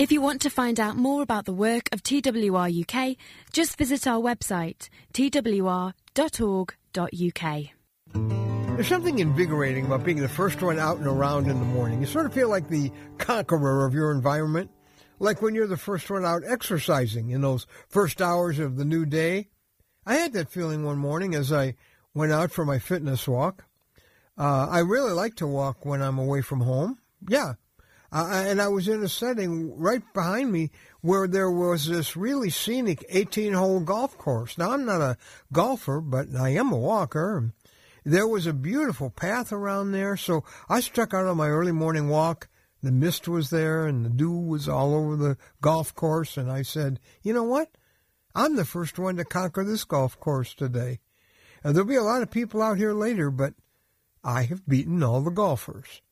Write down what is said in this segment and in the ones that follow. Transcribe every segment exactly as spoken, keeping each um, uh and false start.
If you want to find out more about the work of T W R U K, just visit our website, t w r dot org dot u k. There's something invigorating about being the first one out and around in the morning. You sort of feel like the conqueror of your environment, like when you're the first one out exercising in those first hours of the new day. I had that feeling one morning as I went out for my fitness walk. Uh, I really like to walk when I'm away from home. Yeah. Uh, and I was in a setting right behind me where there was this really scenic eighteen-hole golf course. Now, I'm not a golfer, but I am a walker. There was a beautiful path around there, so I struck out on my early morning walk. The mist was there, and the dew was all over the golf course, and I said, you know what? I'm the first one to conquer this golf course today. And there'll be a lot of people out here later, but I have beaten all the golfers.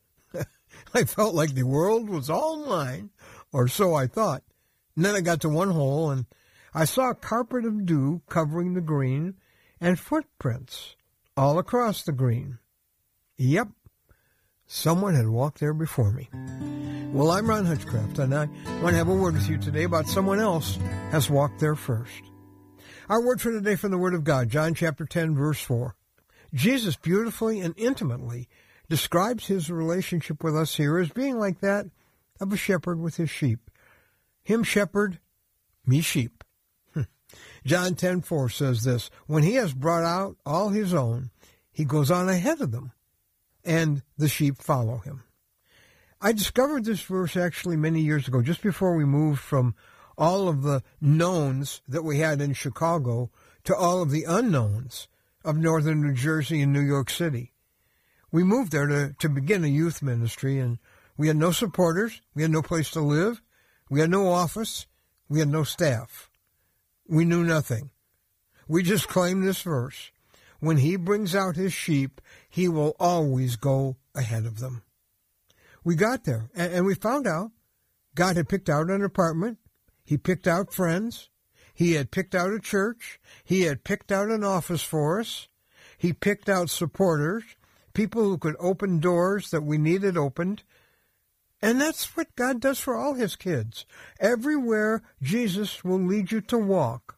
I felt like the world was all mine, or so I thought. And then I got to one hole, and I saw a carpet of dew covering the green and footprints all across the green. Yep, someone had walked there before me. Well, I'm Ron Hutchcraft, and I want to have a word with you today about someone else has walked there first. Our word for today from the Word of God, John chapter ten, verse four. Jesus beautifully and intimately describes his relationship with us here as being like that of a shepherd with his sheep. Him shepherd, me sheep. John ten four says this, when he has brought out all his own, he goes on ahead of them, and the sheep follow him. I discovered this verse actually many years ago, just before we moved from all of the knowns that we had in Chicago to all of the unknowns of northern New Jersey and New York City. We moved there to, to begin a youth ministry, and we had no supporters, we had no place to live, we had no office, we had no staff. We knew nothing. We just claimed this verse. When he brings out his sheep, he will always go ahead of them. We got there, and, and we found out God had picked out an apartment, he picked out friends, he had picked out a church, he had picked out an office for us, he picked out supporters, people who could open doors that we needed opened. And that's what God does for all his kids. Everywhere Jesus will lead you to walk,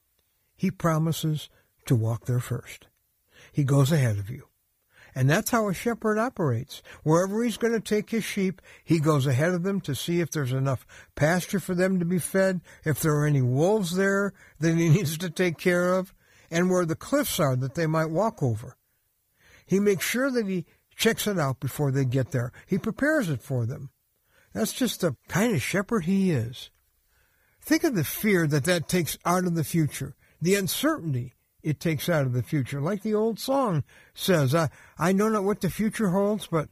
he promises to walk there first. He goes ahead of you. And that's how a shepherd operates. Wherever he's going to take his sheep, he goes ahead of them to see if there's enough pasture for them to be fed, if there are any wolves there that he needs to take care of, and where the cliffs are that they might walk over. He makes sure that he checks it out before they get there. He prepares it for them. That's just the kind of shepherd he is. Think of the fear that that takes out of the future, the uncertainty it takes out of the future. Like the old song says, I, I know not what the future holds, but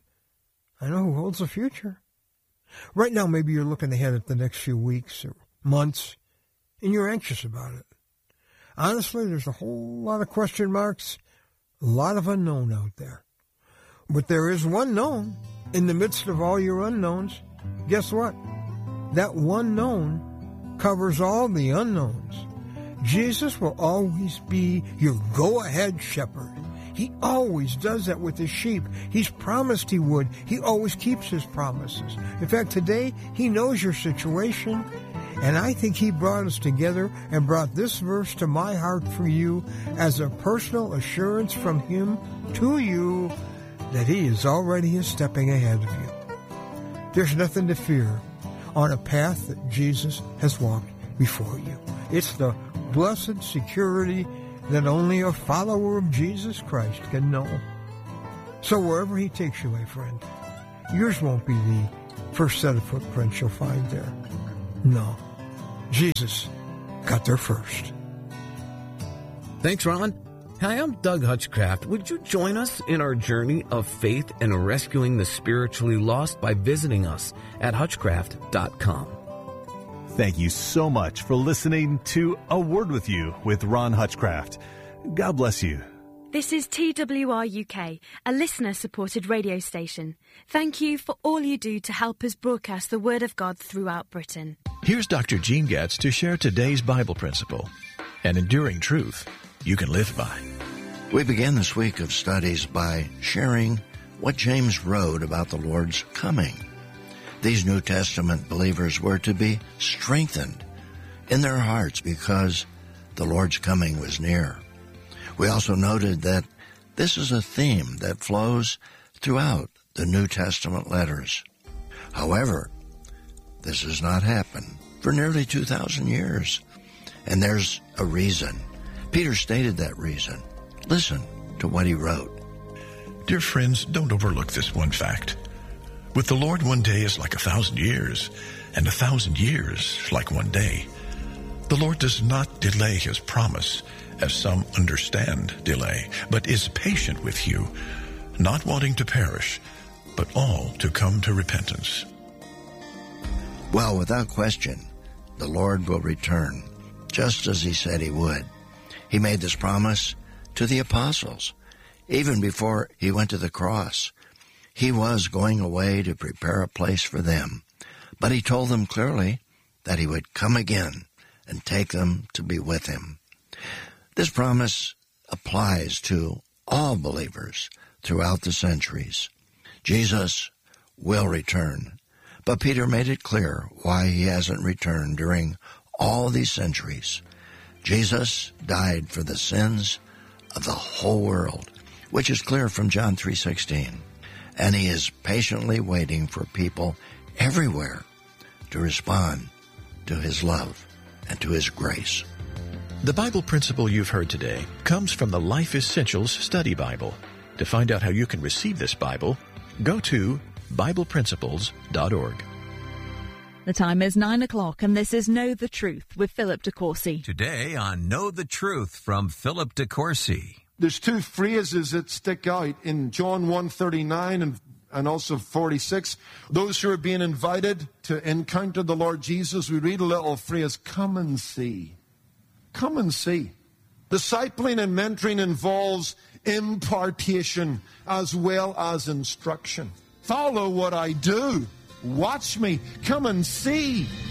I know who holds the future. Right now, maybe you're looking ahead at the next few weeks or months, and you're anxious about it. Honestly, there's a whole lot of question marks, a lot of unknown out there. But there is one known in the midst of all your unknowns. Guess what? That one known covers all the unknowns. Jesus will always be your go-ahead shepherd. He always does that with his sheep. He's promised he would. He always keeps his promises. In fact, today, he knows your situation, and I think he brought us together and brought this verse to my heart for you as a personal assurance from him to you that he is already stepping ahead of you. There's nothing to fear on a path that Jesus has walked before you. It's the blessed security that only a follower of Jesus Christ can know. So wherever he takes you, my friend, yours won't be the first set of footprints you'll find there. No, Jesus got there first. Thanks, Ron. Hi, I'm Doug Hutchcraft. Would you join us in our journey of faith and rescuing the spiritually lost by visiting us at hutchcraft dot com? Thank you so much for listening to A Word With You with Ron Hutchcraft. God bless you. This is T W R U K, a listener-supported radio station. Thank you for all you do to help us broadcast the Word of God throughout Britain. Here's Doctor Gene Getz to share today's Bible principle, an enduring truth you can live by. We began this week of studies by sharing what James wrote about the Lord's coming. These New Testament believers were to be strengthened in their hearts because the Lord's coming was near. We also noted that this is a theme that flows throughout the New Testament letters. However, this has not happened for nearly two thousand years, and there's a reason. Peter stated that reason. Listen to what he wrote. Dear friends, don't overlook this one fact. With the Lord, one day is like a thousand years, and a thousand years like one day. The Lord does not delay his promise, as some understand delay, but is patient with you, not wanting to perish, but all to come to repentance. Well, without question, the Lord will return, just as he said he would. He made this promise to the apostles, even before he went to the cross. He was going away to prepare a place for them, but he told them clearly that he would come again and take them to be with him. This promise applies to all believers throughout the centuries. Jesus will return, but Peter made it clear why he hasn't returned during all these centuries. Jesus died for the sins of the whole world, which is clear from John three sixteen. And he is patiently waiting for people everywhere to respond to his love and to his grace. The Bible principle you've heard today comes from the Life Essentials Study Bible. To find out how you can receive this Bible, go to Bible Principles dot org. The time is nine o'clock, and this is Know the Truth with Philip DeCourcy. Today on Know the Truth from Philip DeCourcy. There's two phrases that stick out in John one thirty-nine and, and also forty-six. Those who are being invited to encounter the Lord Jesus, we read a little phrase, come and see. Come and see. Discipling and mentoring involves impartation as well as instruction. Follow what I do. Watch me. Come and see.